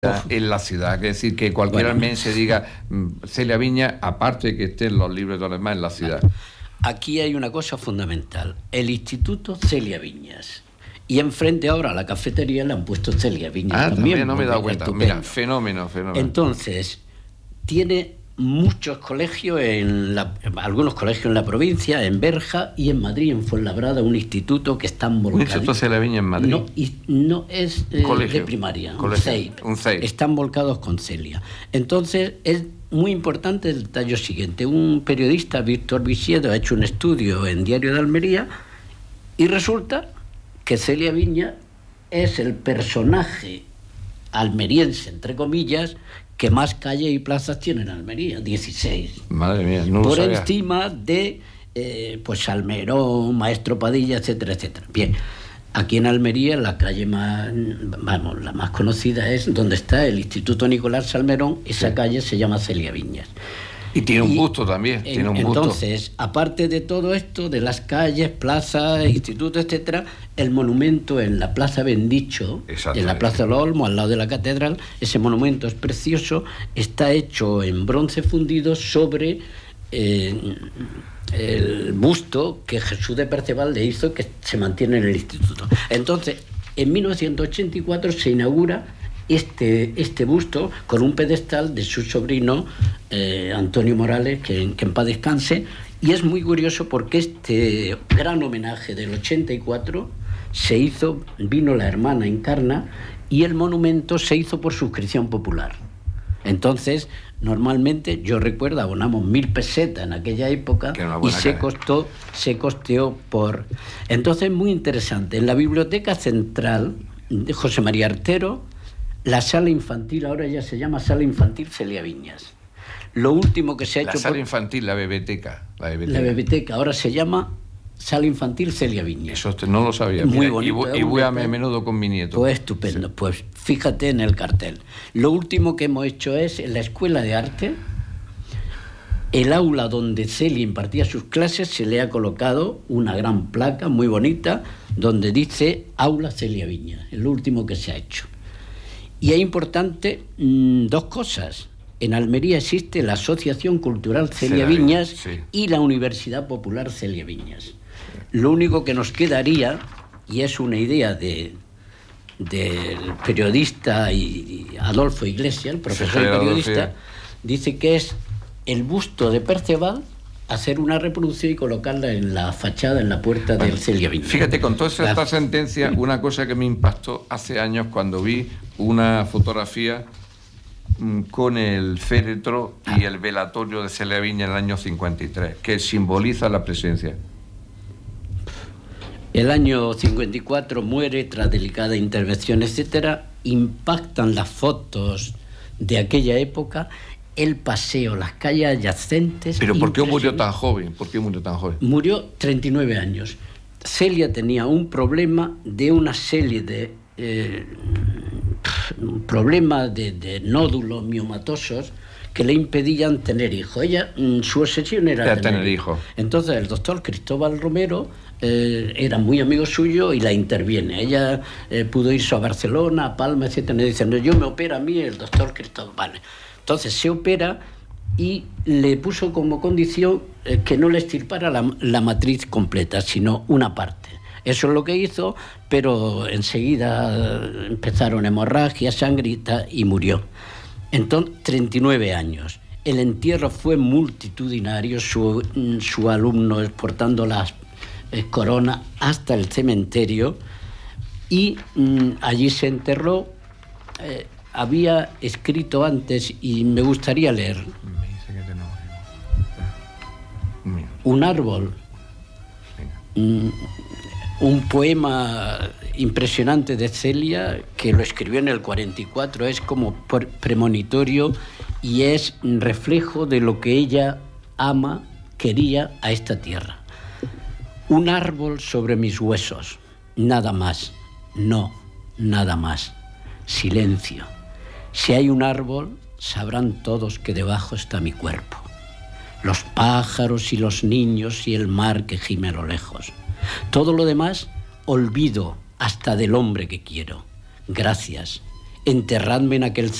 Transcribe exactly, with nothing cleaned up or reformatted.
en la ciudad, es decir, que cualquier bueno. almense diga Celia Viñas, aparte de que estén los libros de los demás en la ciudad. Aquí hay una cosa fundamental, el Instituto Celia Viñas, y enfrente ahora a la cafetería le han puesto Celia Viñas. Ah, también, también no me he dado cuenta. Estupendo. Mira, fenómeno, fenómeno. Entonces, tiene muchos colegios, en la, algunos colegios en la provincia, en Berja y en Madrid, en Fuenlabrada, un instituto que están volcados. ¿Un instituto Celia Viñas en Madrid? No, y, no es eh, de primaria, colegio. un C E I P. Un C E I P. Están volcados con Celia. Entonces, es muy importante el detalle siguiente. Un periodista, Víctor Viciedo, ha hecho un estudio en Diario de Almería y resulta que Celia Viñas es el personaje almeriense, entre comillas, que más calles y plazas tiene en Almería, dieciséis. Madre mía, no lo Por sabía. encima de eh, pues Salmerón, Maestro Padilla, etcétera, etcétera. Bien, aquí en Almería la calle más, vamos, la más conocida es donde está el Instituto Nicolás Salmerón. Esa sí. calle se llama Celia Viñas. Y tiene un busto también, en, tiene un busto. Entonces, aparte de todo esto, de las calles, plazas, institutos, etcétera, el monumento en la Plaza Bendicho, en la Plaza de los Olmos, al lado de la catedral, ese monumento es precioso, está hecho en bronce fundido sobre eh, el busto que Jesús de Perceval le hizo, que se mantiene en el instituto. Entonces, en mil novecientos ochenta y cuatro se inaugura Este, este busto con un pedestal de su sobrino eh, Antonio Morales, que, que en paz descanse, y es muy curioso porque este gran homenaje del ochenta y cuatro se hizo, vino la hermana Encarna, y el monumento se hizo por suscripción popular. Entonces, normalmente, yo recuerdo, abonamos mil pesetas en aquella época y se costó, se costeó por... Entonces, muy interesante. En la Biblioteca Central de José María Artero, la sala infantil ahora ya se llama Sala Infantil Celia Viñas. Lo último que se ha la hecho... La sala por... infantil, la biblioteca. La biblioteca. La biblioteca ahora se llama Sala Infantil Celia Viñas. Eso no lo sabía. Muy Mira, bonito. Y, y voy a menudo con mi nieto. Pues estupendo. Sí. Pues fíjate en el cartel. Lo último que hemos hecho es en la Escuela de Arte, el aula donde Celia impartía sus clases, se le ha colocado una gran placa muy bonita donde dice Aula Celia Viñas. Es lo último que se ha hecho. Y es importante mmm, dos cosas. En Almería existe la Asociación Cultural Celia, Celia Viñas sí. y la Universidad Popular Celia Viñas. Sí. Lo único que nos quedaría, y es una idea de del periodista y, y Adolfo Iglesias, el profesor sí, y periodista, Adolfo. Dice que es el busto de Perceval, hacer una reproducción y colocarla en la fachada, en la puerta bueno, del Celia Viñas. Fíjate, con toda esta la... sentencia, una cosa que me impactó hace años cuando vi una fotografía mmm, con el féretro ah. y el velatorio de Celia Viñas en el año cincuenta y tres, que simboliza la presencia. El año cincuenta y cuatro muere tras delicada intervención, etcétera. Impactan las fotos de aquella época, el paseo, las calles adyacentes. ¿Pero por qué murió tan joven? ¿Por qué murió tan joven? Murió treinta y nueve años. Celia tenía un problema de una serie de eh, problemas de, de nódulos miomatosos que le impedían tener hijos. Ella, su obsesión era tener, tener hijos. Entonces el doctor Cristóbal Romero eh, era muy amigo suyo y la interviene. Ella eh, pudo irse a Barcelona, a Palma, etcétera. Y dicen, no, yo me opera a mí el doctor Cristóbal. Vale. Entonces se opera y le puso como condición eh, que no le extirpara la, la matriz completa, sino una parte. Eso es lo que hizo, pero enseguida empezaron hemorragias, sangre y murió. Entonces, treinta y nueve años. El entierro fue multitudinario, su, su alumno portando las eh, coronas hasta el cementerio y mm, allí se enterró. Eh, había escrito antes, y me gustaría leer, me dice que no. Un árbol, mm, un poema impresionante de Celia, que lo escribió en el cuarenta y cuatro, es como premonitorio y es reflejo de lo que ella ama, quería a esta tierra. Un árbol sobre mis huesos, nada más, no, nada más, silencio. Si hay un árbol, sabrán todos que debajo está mi cuerpo. Los pájaros y los niños y el mar que gime a lo lejos. Todo lo demás, olvido hasta del hombre que quiero. Gracias. enterradme en aquel